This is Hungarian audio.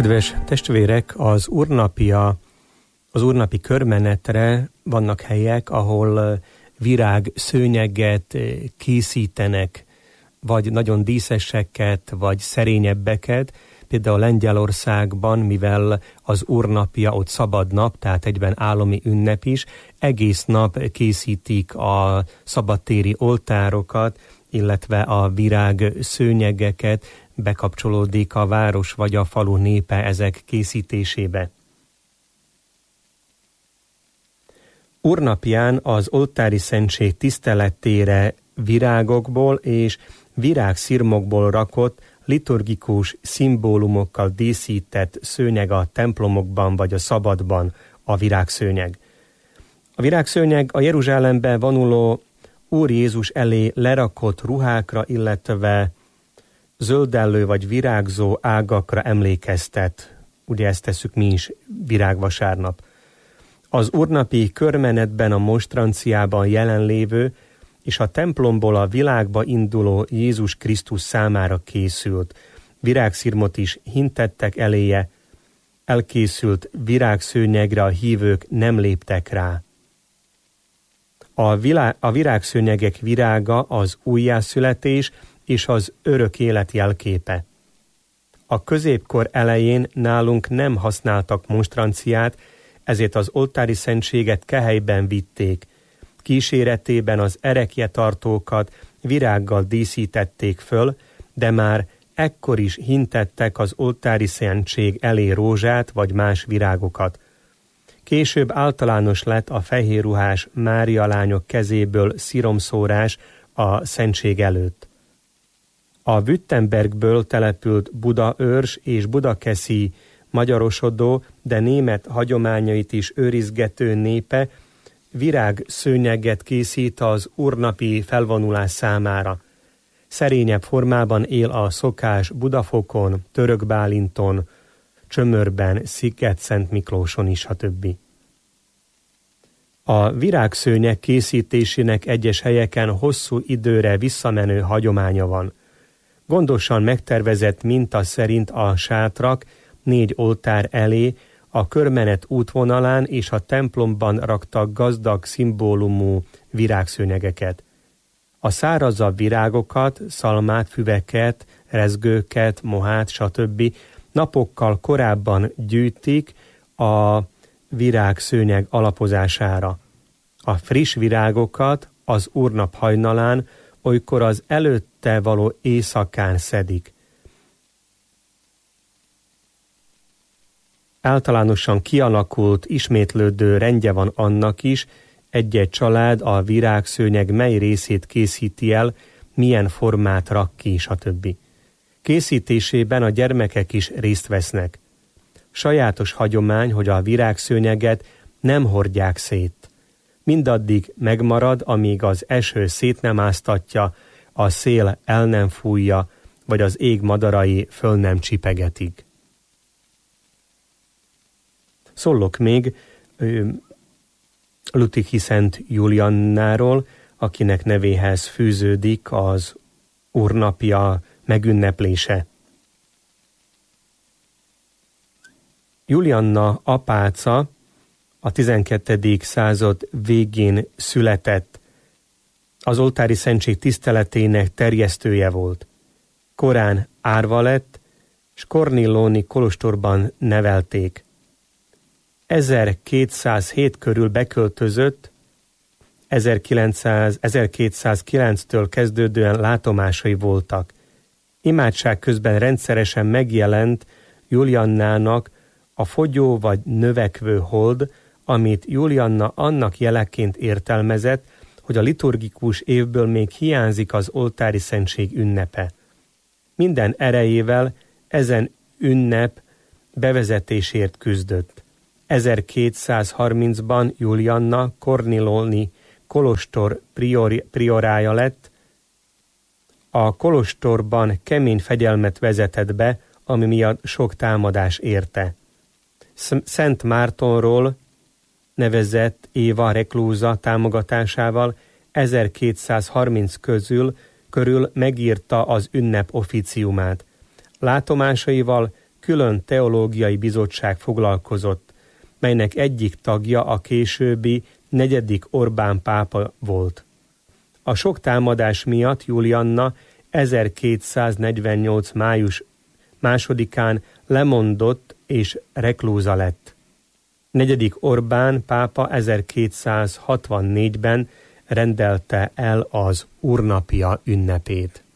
Kedves testvérek, az úrnapi körmenetre vannak helyek, ahol virág szőnyeget készítenek, vagy nagyon díszeseket, vagy szerényebbeket. Például Lengyelországban, mivel az úrnapja ott szabad nap, tehát egyben állami ünnep is, egész nap készítik a szabadtéri oltárokat, illetve a virág szőnyegeket, bekapcsolódik a város vagy a falu népe ezek készítésébe. Úrnapján az oltári szentség tiszteletére virágokból és virágszirmokból rakott, liturgikus szimbólumokkal díszített szőnyeg a templomokban vagy a szabadban a virágszőnyeg. A virágszőnyeg a Jeruzsálembe vonuló Úr Jézus elé lerakott ruhákra, illetve zöldellő vagy virágzó ágakra emlékeztet. Ugye ezt tesszük mi is virágvasárnap. Az úrnapi körmenetben a monstranciában jelenlévő és a templomból a világba induló Jézus Krisztus számára készült virágszirmot is hintettek eléje, elkészült virágszőnyegre a hívők nem léptek rá. A virágszőnyegek virága az újjászületés és az örök élet jelképe. A középkor elején nálunk nem használtak monstranciát, ezért az oltári szentséget kehelyben vitték. Kíséretében az erekjetartókat virággal díszítették föl, de már ekkor is hintettek az oltári szentség elé rózsát vagy más virágokat. Később általános lett a fehérruhás Mária lányok kezéből sziromszórás a szentség előtt. A Württembergből települt budaörs és budakeszi magyarosodó, de német hagyományait is őrizgető népe virágszőnyeget készít az úrnapi felvonulás számára. Szerényebb formában él a szokás Budafokon, Törökbálinton, Csömörben, Sziget-Szent Miklóson is, stb. A virágszőnyeg készítésének egyes helyeken hosszú időre visszamenő hagyománya van. Gondosan megtervezett minta szerint a sátrak 4 oltár elé a körmenet útvonalán és a templomban raktak gazdag szimbólumú virágszőnyegeket. A szárazabb virágokat, szalmát, füveket, rezgőket, mohát, stb. Napokkal korábban gyűjtik a virágszőnyeg alapozására. A friss virágokat az úrnap hajnalán, olykor az előtte való éjszakán szedik. Általánosan kialakult, ismétlődő rendje van annak is, egy-egy család a virágszőnyeg mely részét készíti el, milyen formát rak ki, stb. Készítésében a gyermekek is részt vesznek. Sajátos hagyomány, hogy a virágszőnyeget nem hordják szét. Mindaddig megmarad, amíg az eső szét nem áztatja, a szél el nem fújja, vagy az ég madarai föl nem csipegetik. Szólok még Lüttichi Szent Juliannáról, akinek nevéhez fűződik az úrnapja megünneplése. Julianna apáca a 12. század végén született. Az oltári szentség tiszteletének terjesztője volt. Korán árva lett, s Kornillóni kolostorban nevelték. 1207 körül beköltözött, 1209-től kezdődően látomásai voltak. Imádság közben rendszeresen megjelent Juliannának a fogyó vagy növekvő hold, amit Julianna annak jeleként értelmezett, hogy a liturgikus évből még hiányzik az oltári szentség ünnepe. Minden erejével ezen ünnep bevezetésért küzdött. 1230-ban Julianna Kornillóni kolostor priorája lett. A kolostorban kemény fegyelmet vezetett be, ami miatt sok támadás érte. Szent Mártonról nevezett Éva reklúza támogatásával 1230 körül megírta az ünnep officiumát. Látomásaival külön teológiai bizottság foglalkozott, melynek egyik tagja a későbbi 4. Orbán pápa volt. A sok támadás miatt Julianna 1248. május 2-án lemondott és reklúza lett. 4. Orbán pápa 1264-ben rendelte el az Úrnapja ünnepét.